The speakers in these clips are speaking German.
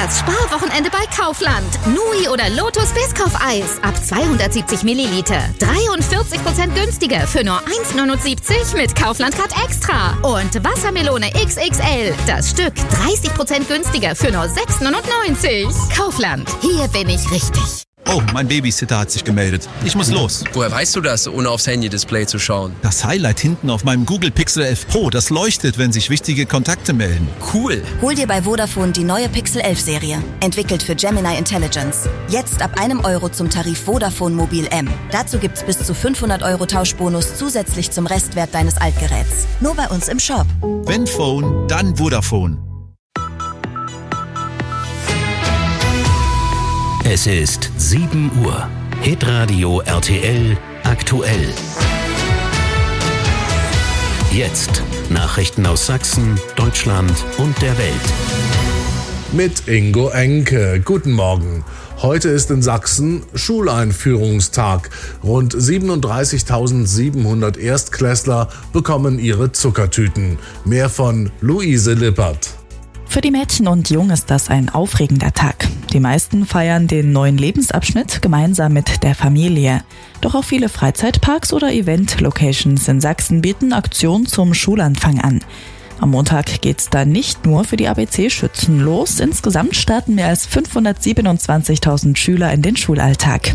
Das Sparwochenende bei Kaufland. Nui oder Lotus Biscoff-Eis ab 270 Milliliter. 43% günstiger für nur 1,79 mit Kaufland-Card Extra. Und Wassermelone XXL. Das Stück 30% günstiger für nur 6,99. Kaufland. Hier bin ich richtig. Oh, mein Babysitter hat sich gemeldet. Ich muss los. Woher weißt du das, ohne aufs Handy-Display zu schauen? Das Highlight hinten auf meinem Google Pixel 11 Pro, das leuchtet, wenn sich wichtige Kontakte melden. Cool. Hol dir bei Vodafone die neue Pixel 11 Serie. Entwickelt für Gemini Intelligence. Jetzt ab €1 zum Tarif Vodafone Mobil M. Dazu gibt's bis zu 500 € Tauschbonus zusätzlich zum Restwert deines Altgeräts. Nur bei uns im Shop. Wenn Phone, dann Vodafone. Es ist 7 Uhr. Hitradio RTL aktuell. Jetzt Nachrichten aus Sachsen, Deutschland und der Welt. Mit Ingo Enke. Guten Morgen. Heute ist in Sachsen Schuleinführungstag. Rund 37.700 Erstklässler bekommen ihre Zuckertüten. Mehr von Luise Lippert. Für die Mädchen und Jungen ist das ein aufregender Tag. Die meisten feiern den neuen Lebensabschnitt gemeinsam mit der Familie. Doch auch viele Freizeitparks oder Event-Locations in Sachsen bieten Aktionen zum Schulanfang an. Am Montag geht's dann nicht nur für die ABC-Schützen los. Insgesamt starten mehr als 527.000 Schüler in den Schulalltag.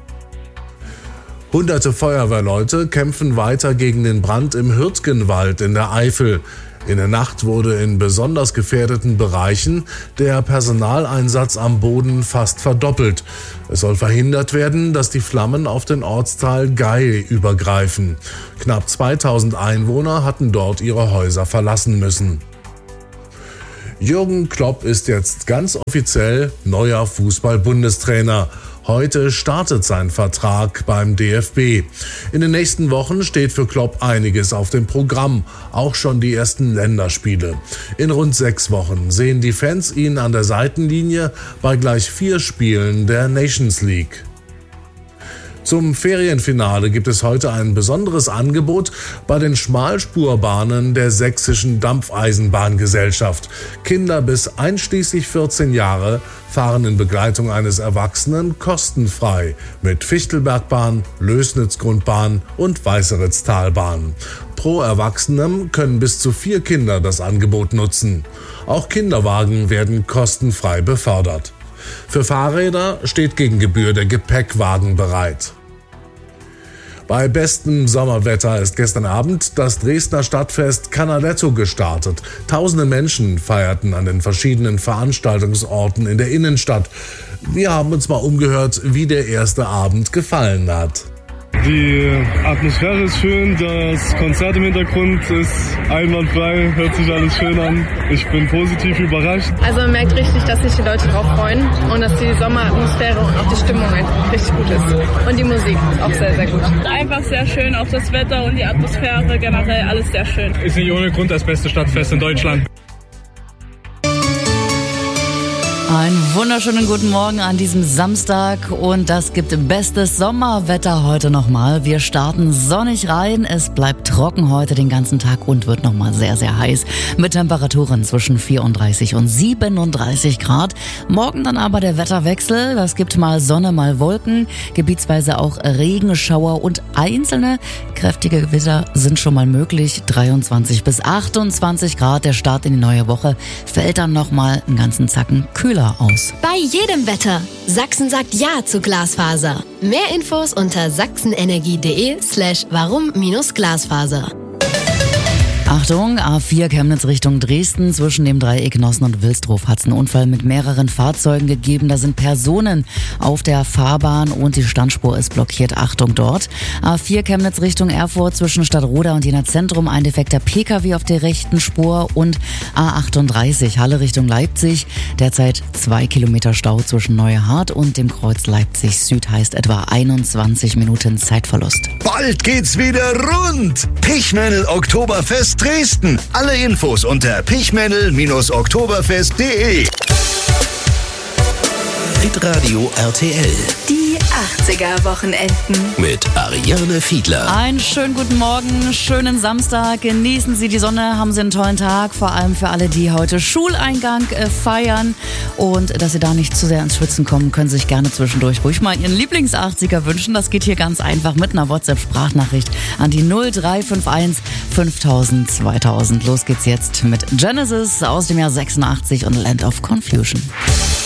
Hunderte Feuerwehrleute kämpfen weiter gegen den Brand im Hürtgenwald in der Eifel. In der Nacht wurde in besonders gefährdeten Bereichen der Personaleinsatz am Boden fast verdoppelt. Es soll verhindert werden, dass die Flammen auf den Ortsteil Gey übergreifen. Knapp 2000 Einwohner hatten dort ihre Häuser verlassen müssen. Jürgen Klopp ist jetzt ganz offiziell neuer Fußball-Bundestrainer. Heute startet sein Vertrag beim DFB. In den nächsten Wochen steht für Klopp einiges auf dem Programm, auch schon die ersten Länderspiele. In rund 6 Wochen sehen die Fans ihn an der Seitenlinie bei gleich 4 Spielen der Nations League. Zum Ferienfinale gibt es heute ein besonderes Angebot bei den Schmalspurbahnen der Sächsischen Dampfeisenbahngesellschaft. Kinder bis einschließlich 14 Jahre fahren in Begleitung eines Erwachsenen kostenfrei mit Fichtelbergbahn, Lößnitz-Grundbahn und Weißeritz-Talbahn. Pro Erwachsenem können bis zu 4 Kinder das Angebot nutzen. Auch Kinderwagen werden kostenfrei befördert. Für Fahrräder steht gegen Gebühr der Gepäckwagen bereit. Bei bestem Sommerwetter ist gestern Abend das Dresdner Stadtfest Canaletto gestartet. Tausende Menschen feierten an den verschiedenen Veranstaltungsorten in der Innenstadt. Wir haben uns mal umgehört, wie der erste Abend gefallen hat. Die Atmosphäre ist schön, das Konzert im Hintergrund ist einwandfrei, hört sich alles schön an. Ich bin positiv überrascht. Also man merkt richtig, dass sich die Leute drauf freuen und dass die Sommeratmosphäre und auch die Stimmung richtig gut ist. Und die Musik auch sehr, sehr gut. Einfach sehr schön, auch das Wetter und die Atmosphäre, generell alles sehr schön. Ist nicht ohne Grund das beste Stadtfest in Deutschland. Einen wunderschönen guten Morgen an diesem Samstag und das gibt bestes Sommerwetter heute nochmal. Wir starten sonnig rein, es bleibt trocken heute den ganzen Tag und wird nochmal sehr, sehr heiß mit Temperaturen zwischen 34 und 37 Grad. Morgen dann aber der Wetterwechsel, das gibt mal Sonne, mal Wolken, gebietsweise auch Regenschauer und einzelne kräftige Gewitter sind schon mal möglich. 23 bis 28 Grad, der Start in die neue Woche fällt dann nochmal einen ganzen Zacken kühler aus. Bei jedem Wetter. Sachsen sagt Ja zu Glasfaser. Mehr Infos unter sachsenenergie.de/warum-Glasfaser. Achtung, A4 Chemnitz Richtung Dresden. Zwischen dem Dreieck Nossen und Wilsdruf hat es einen Unfall mit mehreren Fahrzeugen gegeben. Da sind Personen auf der Fahrbahn und die Standspur ist blockiert. Achtung dort. A4 Chemnitz Richtung Erfurt zwischen Stadtroda und Jena Zentrum. Ein defekter Pkw auf der rechten Spur. Und A38 Halle Richtung Leipzig. Derzeit 2 Kilometer Stau zwischen Neuhardt und dem Kreuz Leipzig Süd. Heißt etwa 21 Minuten Zeitverlust. Bald geht's wieder rund. Pichmännel Oktoberfest Dresden. Alle Infos unter pichmännel-oktoberfest.de. Hitradio RTL. Die 80er-Wochenenden. Mit Ariane Fiedler. Einen schönen guten Morgen, schönen Samstag. Genießen Sie die Sonne, haben Sie einen tollen Tag. Vor allem für alle, die heute Schuleingang feiern. Und dass Sie da nicht zu sehr ins Schwitzen kommen, können Sie sich gerne zwischendurch ruhig mal Ihren Lieblings-80er wünschen. Das geht hier ganz einfach mit einer WhatsApp-Sprachnachricht an die 0351 5000 2000. Los geht's jetzt mit Genesis aus dem Jahr 86 und Land of Confusion.